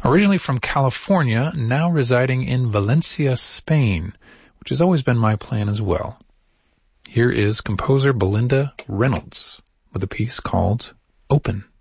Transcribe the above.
Originally from California, now residing in Valencia, Spain, which has always been my plan as well. Here is composer Belinda Reynolds with a piece called Open.